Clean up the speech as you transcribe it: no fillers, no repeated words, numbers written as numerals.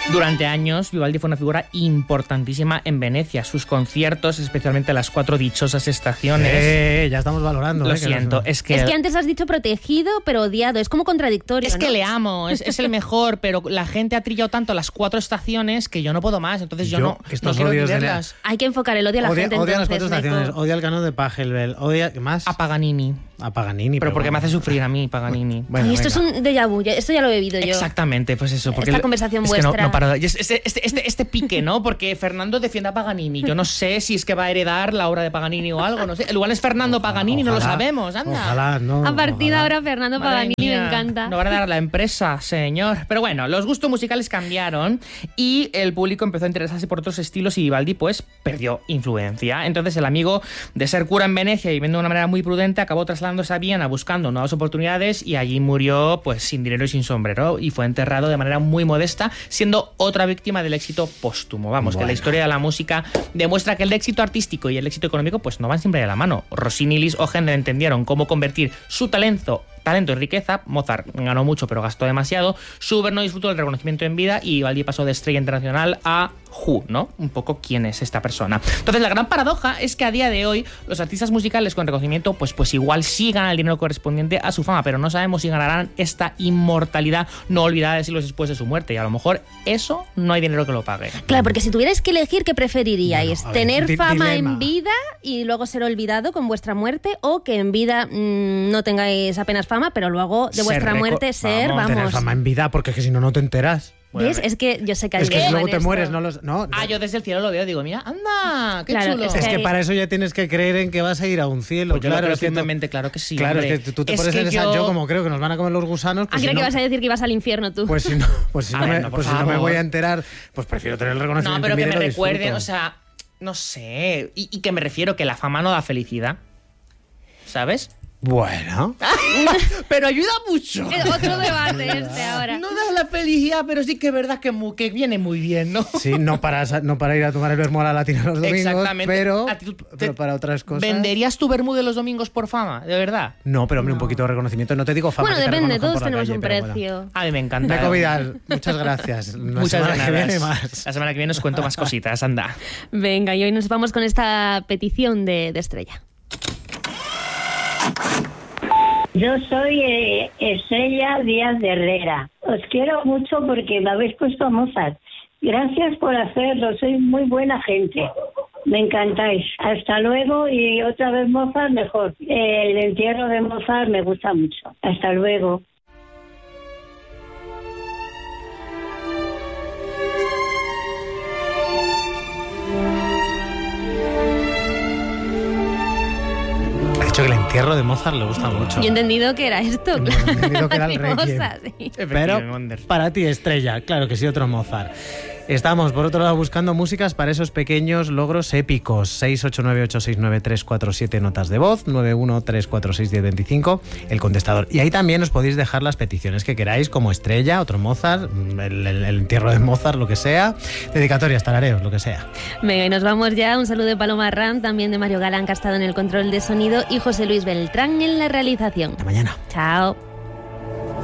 Durante años, Vivaldi fue una figura importantísima en Venecia. Sus conciertos, especialmente las 4 dichosas estaciones... ya estamos valorando. Lo siento, es que antes has dicho protegido, pero odiado. Es como contradictorio, Es ¿no? que le amo, es el mejor, pero la gente ha trillado tanto las 4 estaciones que yo no puedo más. Entonces yo no quiero ni verlas. Hay que enfocar el odio a la gente. Odia las 4 entonces, estaciones, Neko. odia el canon de Pachelbel, odia... ¿Qué más? A Paganini. A Paganini. Pero porque bueno. me hace sufrir a mí, Paganini. Bueno, Ay, esto es un déjà vu, esto ya lo he vivido yo. Exactamente, pues eso. Porque Esta conversación es vuestra. Que no paro. Este pique, ¿no? Porque Fernando defiende a Paganini. Yo no sé si es que va a heredar la obra de Paganini o algo, no sé. Igual es Fernando Paganini, no lo sabemos, anda. Ojalá, no. A partir de ojalá. ahora, Fernando Madre Paganini mía, me encanta. No van a dar la empresa, señor. Pero bueno, los gustos musicales cambiaron y el público empezó a interesarse por otros estilos y Vivaldi, pues, perdió influencia. Entonces, el amigo de ser cura en Venecia y viviendo de una manera muy prudente, acabó trasladándose a Viena buscando nuevas oportunidades y allí murió, pues, sin dinero y sin sombrero y fue enterrado de manera muy modesta, siendo otra víctima del éxito póstumo. Vamos, que la historia de la música demuestra que el éxito artístico y el éxito económico, pues, no van siempre de la mano. Rossini y Liszt Händel entendieron cómo convertir su talento en riqueza. Mozart ganó mucho pero gastó demasiado. Schubert no disfrutó del reconocimiento en vida y Vivaldi pasó de estrella internacional a Who, ¿no? Un poco quién es esta persona. Entonces la gran paradoja es que a día de hoy los artistas musicales con reconocimiento pues igual sí ganan el dinero correspondiente a su fama, pero no sabemos si ganarán esta inmortalidad no olvidada de siglos después de su muerte y a lo mejor eso no hay dinero que lo pague. Claro, porque si tuvierais que elegir, ¿qué preferiríais? Bueno, a ver, ¿tener fama dilema. en vida y luego ser olvidado con vuestra muerte o que en vida no tengáis apenas fama, pero luego de vuestra muerte ser, Tener vamos... fama en vida, porque es que si no, no te enteras. ¿Ves? Es que yo sé que hay Es que dilema luego en te esto. mueres, no los... No, Yo desde el cielo lo veo, digo, mira, anda, qué Claro, chulo. es es que hay- para eso ya tienes que creer en que vas a ir a un cielo. Pues yo lo creo es que firmemente, claro que sí. Claro, hombre. es que tú te Es pones que en esa... Yo como creo que nos van a comer los gusanos... Ah, Pues creo si que no, ibas a decir que ibas al infierno tú. pues si no, pues si A no, ver, me, no, por pues si no me favor. voy a enterar, pues prefiero tener el reconocimiento No, pero en que vida me y lo recuerden, disfruto. o sea, no sé. Y que me refiero que la fama no da felicidad. ¿Sabes? Bueno... Pero ayuda mucho. Otro debate este ahora. No da la felicidad, pero sí que es verdad que viene muy bien, ¿no? Sí, no para ir a tomar el vermú a la latina los domingos, Exactamente. pero A ti pero para otras cosas... ¿Venderías tu vermú de los domingos por fama? ¿De verdad? No, pero hombre, un poquito de reconocimiento. No te digo fama. Bueno, que te depende, reconozcan todos por la tenemos calle, un pero bueno. precio. A mí me encanta. Neko Vidal, muchas gracias. La Muchas semana que gracias. viene más. La semana que viene os cuento más cositas, anda. Venga, y hoy nos vamos con esta petición de Estrella. Yo soy Estrella Díaz de Herrera. Os quiero mucho porque me habéis puesto a Mozart. Gracias por hacerlo, sois muy buena gente. Me encantáis. Hasta luego y otra vez Mozart mejor. El entierro de Mozart me gusta mucho. Hasta luego. Ha dicho que el entierro de Mozart le gusta mucho. Yo he entendido que era esto, No, claro. he entendido que era el Animosa, Requiem. sí. Pero para ti, Estrella, claro que sí, otro Mozart. Estamos, por otro lado, buscando músicas para esos pequeños logros épicos. 689869347 notas de voz, 913461025, el contestador. Y ahí también os podéis dejar las peticiones que queráis, como Estrella, otro Mozart, el entierro de Mozart, lo que sea, dedicatorias, tarareos, lo que sea. Venga, y nos vamos ya. Un saludo de Paloma Ram, también de Mario Galán, que ha estado en el control de sonido, y José Luis Beltrán en la realización. Hasta mañana. Chao.